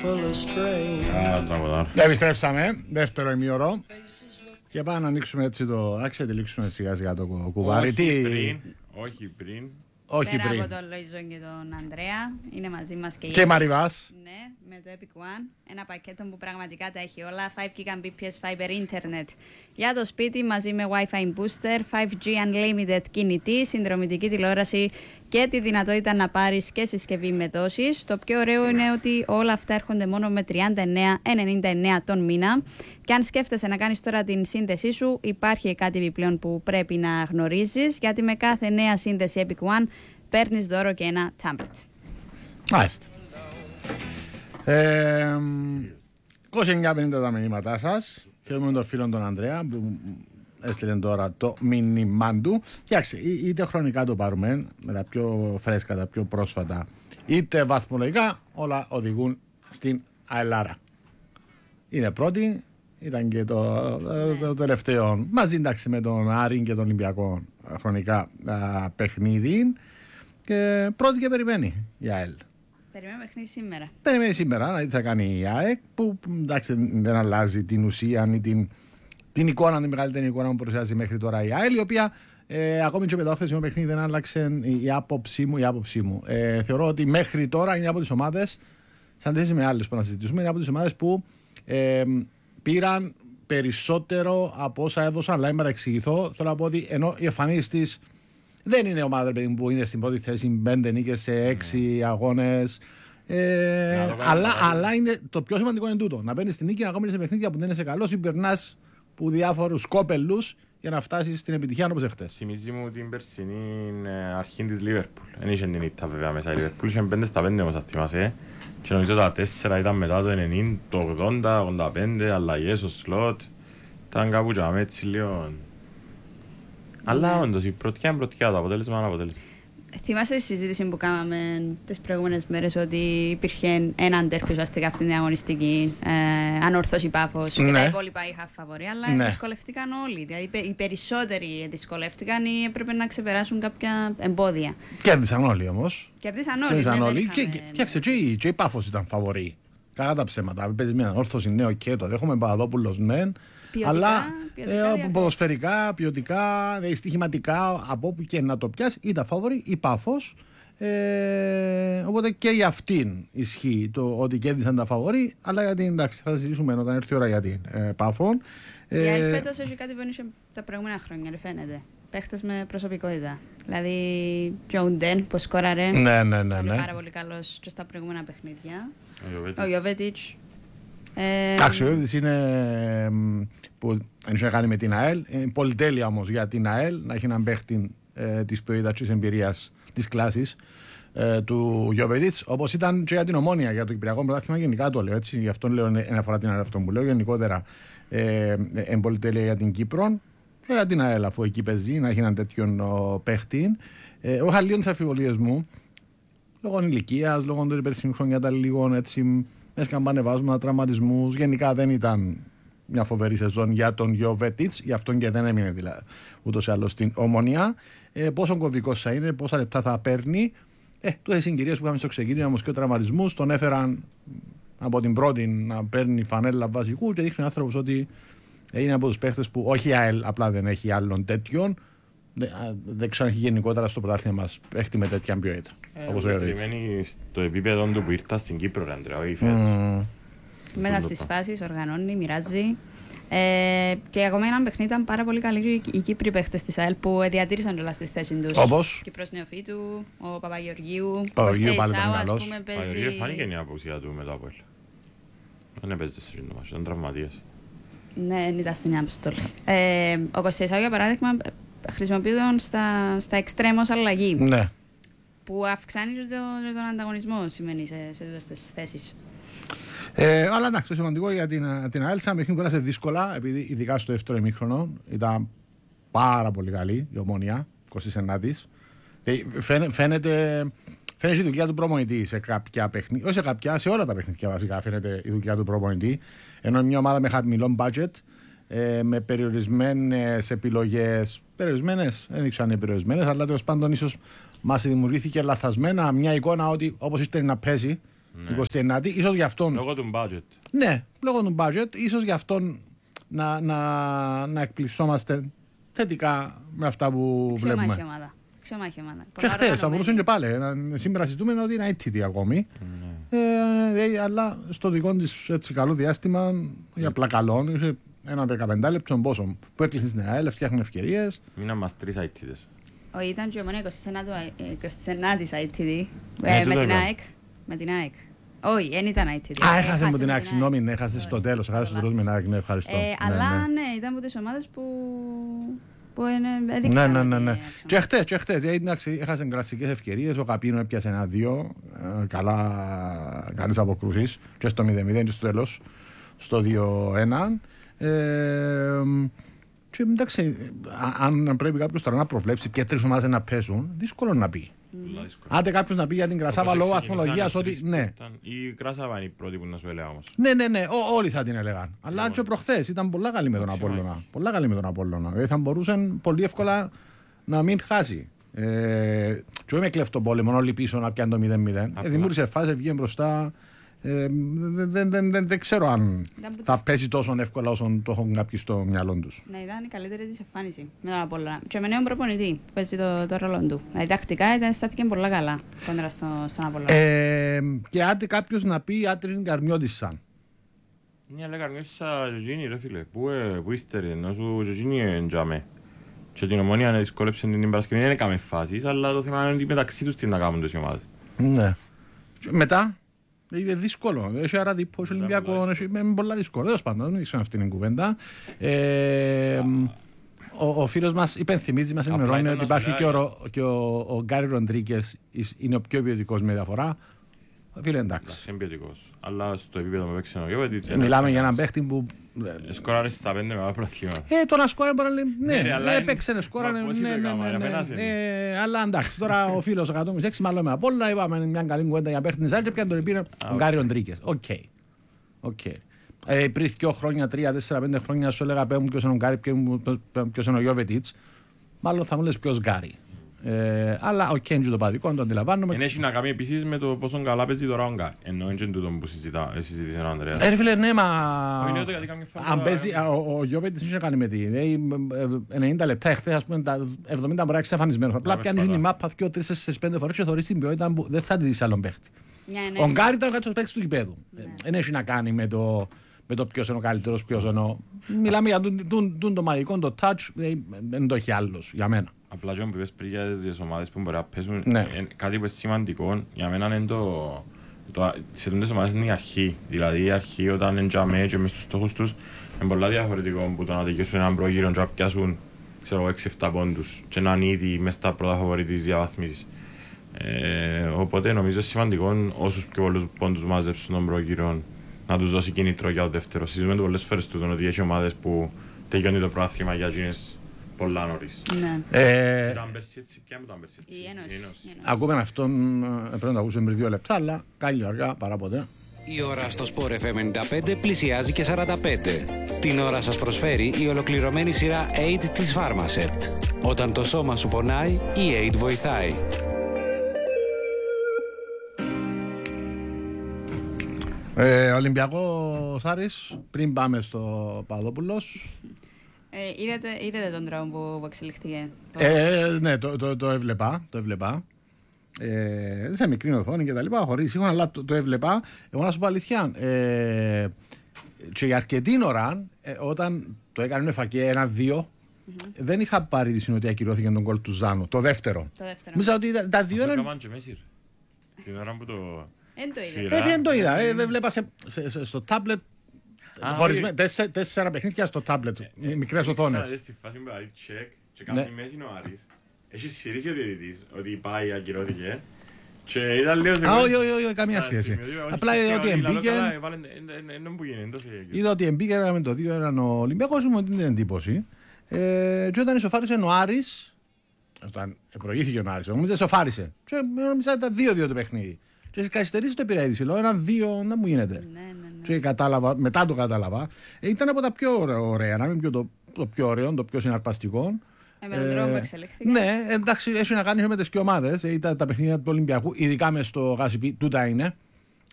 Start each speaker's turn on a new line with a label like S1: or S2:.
S1: Επιστρέψαμε, δεύτερο ημίωρο. Και πάμε να ανοίξουμε έτσι το. Άξια, τελείξουμε σιγά σιγά το κουβάρι. Όχι
S2: πέρα
S1: πριν.
S2: Από τον Λοϊζόν και τον Ανδρέα, είναι μαζί μας και
S1: Και Μαριβάς.
S2: Ναι, με το Epic One. Ένα πακέτο που πραγματικά τα έχει όλα. 5 GB PS Fiber Internet για το σπίτι μαζί με Wi-Fi Booster, 5G Unlimited κινητή, συνδρομητική τηλεόραση και τη δυνατότητα να πάρεις και συσκευή με δόσεις. Το πιο ωραίο είναι ότι όλα αυτά έρχονται μόνο με 39,99 τον μήνα. Και αν σκέφτεσαι να κάνεις τώρα την σύνδεσή σου, υπάρχει κάτι επιπλέον που πρέπει να γνωρίζεις, γιατί με κάθε νέα σύνδεση Epic One παίρνεις δώρο και ένα tablet.
S1: Μάλιστα. 29.50 τα μηνύματά σας. Χαίρομαι τον φίλο τον Ανδρέα που έστειλε τώρα το μήνυμά του. Κοιτάξτε, είτε χρονικά το πάρουμε με τα πιο φρέσκα, τα πιο πρόσφατα, είτε βαθμολογικά, όλα οδηγούν στην αελάρα. Είναι πρώτη, ήταν και το τελευταίο μαζί, εντάξει, με τον Άρη και τον Ολυμπιακό χρονικά παιχνίδι. Και πρώτη και περιμένει η ΑΕΛ.
S2: Περιμένουμε παιχνίδι σήμερα.
S1: Περιμένει σήμερα να δει τι θα κάνει η ΑΕΚ, που εντάξει δεν αλλάζει την ουσία ή την εικόνα, την μεγαλύτερη εικόνα που παρουσιάζει μέχρι τώρα η ΑΕΛ, η οποία ακόμη και μετά το χθεσινό παιχνίδι δεν άλλαξε η άποψή μου. Θεωρώ ότι μέχρι τώρα είναι από τις ομάδες, σαν θέση με άλλες που να συζητήσουμε, είναι από τις ομάδες που πήραν περισσότερο από όσα έδωσαν. Αλλά να εξηγηθώ, θέλω να πω ότι ενώ η εμφανίση της δεν είναι ομάδα που είναι στην πρώτη θέση, 5 νίκες σε 6 αγώνες. Αλλά είναι, το πιο σημαντικό είναι τούτο. Να παίρνεις την νίκη, να ακόμη σε παιχνίδια που δεν είσαι καλός ή περνάς που διάφορους κόπελους για να φτάσεις στην επιτυχία όπως εχθές.
S3: Θυμίζει μου την περσινή αρχή της Λίβερπουλ. Δεν είχε την ήττα βέβαια μέσα η Λίβερπουλ. Είχε 5 στα 5 όμως, θυμάσαι. Και νομίζω τα 4 ήταν μετά το 90, το 80, 85, αλλαγές στο σλότ. Ήταν κάπου και έτσι λίγο. Αλλά όντως η πρωτιά είναι πρωτιά, το αποτέλεσμα είναι αποτέλεσμα.
S2: Θυμάστε τη συζήτηση που κάναμε τις προηγούμενες μέρες ότι υπήρχε έναν τέρπι ουσιαστικά αυτήν την αγωνιστική, ανόρθωση Πάφος και τα υπόλοιπα είχαν φαβορί, αλλά δυσκολευτήκαν όλοι. Δηλαδή οι περισσότεροι δυσκολεύτηκαν ή έπρεπε να ξεπεράσουν κάποια εμπόδια.
S1: Κέρδισαν όλοι όμως.
S2: Κέρδισαν όλοι.
S1: Και η Πάφος ήταν φαβορί. Κακά τα ψέματα. Παίζει μια ανόρθωση, ναι, και το δέχομαι, Παπαδόπουλος, ναι. Αλλά ποδοσφαιρικά, ποιοτικά, στοιχηματικά, από όπου και να το πιάσει, ήταν φαβορί η Πάφος. Οπότε και για αυτήν ισχύει το ότι κέρδισαν τα φαβορί, αλλά γιατί εντάξει, θα συζητήσουμε όταν έρθει η ώρα για την Πάφων.
S2: Η ΑΕΛ φέτος έχει κάτι που ένιωσε τα προηγούμενα χρόνια, φαίνεται. Παίχτες με προσωπικότητα. Δηλαδή, Τζον Ντεν που σκόραρε.
S1: Ναι.
S2: Είναι πάρα πολύ καλός και στα προηγούμενα παιχνίδια. Ο Γιοβέτιτς.
S1: Εντάξει, ο Γιοβέτιτς είναι που έχει να κάνει με την ΑΕΛ. Είναι πολυτέλεια όμως για την ΑΕΛ να έχει έναν παίχτη της ποιότητας της εμπειρίας της κλάσης του Γιοβέτιτς. Όπως ήταν και για την Ομόνια, για το Κυπριακό Πρωτάθλημα, γενικά το λέω έτσι. Γι' αυτό λέω ένα αφορά την ΑΕΛ αυτό που λέω. Γενικότερα, πολυτέλεια για την Κύπρο. Και για την ΑΕΛ, αφού εκεί παίζει, να έχει έναν τέτοιον παίχτη. Εγώ είχα λίγο τις αμφιβολίες μου, λόγω ηλικίας, λόγω των περσινής χρονιά, ήταν λίγο έτσι, μέσα καμπανεβάσματα, τραυματισμούς. Γενικά δεν ήταν μια φοβερή σεζόν για τον Γιοβέτιτς, γι' αυτόν και δεν έμεινε δηλαδή ούτως ή άλλως στην Ομονία. Πόσο κομβικός θα είναι, πόσα λεπτά θα παίρνει. Τούτες συγκυρίες που είχαμε στο ξεκίνημα όμως και ο τραυματισμούς τον έφεραν από την πρώτη να παίρνει φανέλα βασικού και δείχνει άνθρωπος ότι είναι από τους παίχτες που όχι η ΑΕΛ απλά δεν έχει άλλων τέτοιων. Δεν ξέρω αν έχει γενικότερα στο πρωτάθλημα μας παίχτη με τέτοια ποιότητα.
S3: Περιμένει στο επίπεδο του που ήρθα στην Κύπρο, Αντρέα, όχι φέτος.
S2: Μέσα στις φάσεις οργανώνει, μοιράζει. Και ακόμα έναν παιχνίδι ήταν πάρα πολύ καλή οι Κύπροι παίχτες της ΑΕΛ που διατήρησαν όλα στη θέση τους.
S1: Όπως
S2: Κύπρος Νεοφύτου, ο Παπαγεωργίου,
S1: ο Σεϊσάου,
S2: ας πούμε, παίζει.
S3: Παπαγεωργίου φάνηκε η απουσία του μετά από ΑΕΛ. Δεν έπαιζε σε σύντομα, ήταν τραυματίας.
S2: Ναι, δεν ήταν στην Άμστολ. Ο Κωσέισαου, για παράδειγμα, χρησιμοποιούνται στα εξτρέμ ως αλλαγή.
S1: Ναι.
S2: Που αυξάνει τον ανταγωνισμό, σημαίνει σε αυτές τις θέσεις.
S1: Αλλά εντάξει, το σημαντικό για την ΑΕΛ, σαν παιχνίδι πέρασε δύσκολα, επειδή ειδικά στο δεύτερο ημίχρονο ήταν πάρα πολύ καλή η Ομόνια, 29ης. Φαίνεται η δουλειά του προπονητή σε κάποια παιχνίδια, όχι σε κάποια, σε όλα τα παιχνίδια βασικά φαίνεται η δουλειά του προπονητή. Ενώ μια ομάδα με χαμηλό budget, με περιορισμένες επιλογές, περιορισμένες, δεν ξέρω αν είναι περιορισμένες, αλλά τέλος πάντων ίσως μας δημιουργήθηκε λαθασμένα μια εικόνα ότι όπως ήρθε να παίζει, 29η, ίσως γι' αυτόν.
S3: Λόγω του budget.
S1: Ναι, λόγω του budget, ίσως γι' αυτόν να εκπλησόμαστε θετικά με αυτά που βλέπουμε.
S2: Ξεμάχη ομάδα.
S1: Και χθες, θα μπορούσαν και πάλι. Σήμερα συζητούμε ότι είναι έτοιμη ακόμη. Αλλά στο δικό της καλό διάστημα, για πλακαλών, είσαι ένα 15 λεπτό πόσο που έκλεισε στην ΑΕΛ, φτιάχνουν ευκαιρίες.
S3: Μείναν μας 3 αίτητες.
S2: Όχι, ήταν και μόνο 29ης ITD με την ΑΕΚ. Όχι, δεν ήταν ITD.
S1: Έχασε με την ΑΕΚ, συγγνώμη, έχασε στο τέλος. Έχασε το τρόπο με την ΑΕΚ, ναι, ευχαριστώ.
S2: Αλλά ναι, ήταν από τις ομάδες που
S1: έδειξαν. Ναι. Και χτες, έχασαν κλασικές ευκαιρίες. Ο Καπίνο έπιασε 1-2. Καλές αποκρούσεις. Και στο 0-0 και στο τέλος. Στο 2-1. Και εντάξει, αν πρέπει κάποιος τώρα να προβλέψει και τρεις ομάδες να πέσουν, δύσκολο να πει. Άντε κάποιος να πει για την Κρασάβα λόγω αθμολογίας ότι ναι.
S3: Η Κρασάβα είναι η πρώτη που να σου έλεγα όμως.
S1: Ναι, όλοι θα την έλεγαν. Αλλά και προχθές ήταν πολλά καλή με τον Απόλλωνα. Πολλά καλή με τον Απόλλωνα. Δηλαδή θα μπορούσε πολύ εύκολα να μην χάσει. Και όχι με κλέφτο πόλεμο, όλοι πίσω να πιάνουν το 0-0. Δημιούργησε φάση, βγήκε μπροστά. Δεν ξέρω αν θα πέσει τόσο εύκολα όσο το έχουν κάποιοι στο μυαλό τους.
S2: Ναι, ήταν η καλύτερη της εμφάνιση με τον Απόλλωνα. Και με νέον προπονητή που παίζει το ρόλο του. Δηλαδή τακτικά στάθηκε πολύ καλά κόντρα στον Απόλλωνα.
S1: Και άντε κάποιος να πει άτριν Καρμιώτισσα.
S3: Ναι, αλλά Καρμιώτισσα Τζοτζίνι ρε φίλε. Πού ύστερε, ενώ σου Τζοτζίνι εντιαμε. Και την Ομόνια να δυσκόλεψε την Παρασκευή δεν έκαμε φάσεις, αλλά το θέμα είναι ότι μεταξύ τους τι να κάνουν τις ομάδες. Ναι. Μετά. Είναι δύσκολο. Έχει άρα διπός Ολυμπιακό, είναι πολλά δύσκολο. Τέλος πάντων, δεν ξέρω αυτή την κουβέντα. Ο φίλος μας υπενθυμίζει, μας ενημερώνει ότι υπάρχει και ο Γκάρι Ροντρίκες, είναι ο πιο ποιοτικός με διαφορά. Φίλε, εντάξει. Είναι ποιοτικός, αλλά στο επίπεδο με παίξει ο Γιώβετιτς.
S1: Μιλάμε για έναν παίχτη που...
S3: Σκόραρε στα 5 μεγάλα πρωταθλήματα.
S1: Το να σκόραρε μπορεί να λέει, ναι, έπαιξε, σκόραρε, αλλά εντάξει, τώρα ο φίλος 106 μάλλον με Απόλλωνα, είπαμε μια καλή κουβέντα για παίχτη της Άλτ και πιάνε τον επίρε ο Γκάρι Ροντρίκες. Οκ. Πριν 2 χρόνια, 3, 4, 5 χρόνια σου έλεγα πέ μου ποιος είναι ο Γκάρι, ποιος είναι ο Γιώβετιτς, μάλλον θα μου λες ποιος Γκάρι. Αλλά ο Κέντζου το παδικό, το αντιλαμβάνομαι.
S3: Έχει να κάνει επίσης με το πόσο καλά παίζει τώρα ο Γκάρι. Ενώ είναι τούτο που συζήτησε ο Ανδρέας.
S1: Ρε φίλε, ναι, μα... Αν παίζει, ο Γιώβετης δεν είχε κάνει με τι. 90 λεπτά εχθές, ας πούμε, τα 70 μπορεί να εξαφανισμένος. Απλά πιάνεις την μάπα 2, 3, 4, 5 φορές και θωρείς την ποιότητα που δεν θα τη δεις άλλον παίχτη. Ο Γκάρι ήταν ο καλύτερος παίκτης του γηπέδου. Δεν έχει να κάνει με το ποιος είναι ο καλύτερος, ποιος είναι. Μιλάμε για το μαγικό, το touch, δεν το έχει άλλος για μένα.
S3: Απλά και που είπες πριν για τις ομάδες που μπορεί να παίζουν, κάτι που είναι σημαντικό, για μένα είναι σε τούντες ομάδες είναι η αρχή. Δηλαδή η αρχή όταν είναι τζαμέ και μες στους στόχους τους είναι πολλά διαφορετικό που το να τελειώσουν έναν πρόγυρο και να πιάσουν 6-7 πόντους και να είναι ήδη μες στα πρώτα φαβορί της διαβαθμίσης. Οπότε νομίζω σημαντικό όσους πιο πολλούς πόντους μάζεψουν τον πρόγυρο να τους δώσει κίνητρο για το δεύτερο. Συζητούμε πολλές φορές τούτον ότι έχει ομάδες που τελειώνει το πρωτάθλημα για εκείνες πολλά νωρίς. Ήταν πέρσι έτσι, ποια μου ήταν πέρσι έτσι.
S2: Η Ένωση.
S1: Ακούμε αυτόν, πρέπει να το ακούσουμε πριν 2 λεπτά, αλλά καλή αργά παρά ποτέ.
S4: Η ώρα στο Sport FM 95 πλησιάζει και 45. Την ώρα σας προσφέρει η ολοκληρωμένη σειρά 8 της Pharmacet. Όταν το σώμα σου πονάει, η 8 βοηθάει.
S1: Ολυμπιακός Άρης, πριν πάμε στο Παπαδόπουλος.
S2: Είδατε τον τρόπο που εξελιχθήκε.
S1: Ναι, το έβλεπα. Σε μικρή οθόνη και τα λοιπά, χωρίς ήχο, αλλά το έβλεπα. Εγώ να σου πω αλήθεια, και για αρκετή ώρα, όταν το έκανε φακέ 1-2, δεν είχα πάρει τη συνοτία ακυρώθηκε τον γκολ του Ζάνου, το δεύτερο. Μίλησα ότι τα δύο
S3: ήταν... Την ώρα που το...
S1: Δεν το είδα, βλέπα στο τάμπλετ. 4 παιχνίδια στο τάμπλετ, μικρές οθόνες.
S3: Στη φάση που πάει τσεκ και κάνει μέση ο Άρης. Έχει σφυρίσει ο διαιτητής ότι πάει ακυρώθηκε και ήταν λίγο...
S1: Όχι, καμία σχέση. Απλά είδα ότι εμπήκε... Είδα ότι εμπήκε με το 2-1 ο Ολυμπιακός, μου την εντύπωση. Και όταν ισοφάρισε ο Άρης, όταν προηγήθηκε ο Άρης, όμως δεν ισοφάρισε. Και νόμιζα ήταν 2-2 το παιχνίδι. Και στις καθυστερήσεις το επηρεήδησε, λέω 1-2, να μου γίνεται. Και μετά το κατάλαβα. Ήταν από τα πιο ωραία, να μην πει το πιο ωραίο, το πιο συναρπαστικό.
S2: Με τον τρόπο που εξελίχθηκε.
S1: Ναι, εντάξει, έχει να κάνει με τις και ομάδες. Ήταν τα παιχνίδια του Ολυμπιακού, ειδικά μες στο Γασιπί, τούτα είναι.